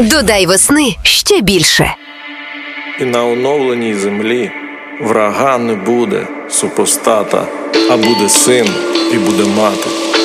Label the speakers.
Speaker 1: Додай весни ще більше.
Speaker 2: І на оновленій землі врага не буде, супостата, а буде син і буде мати.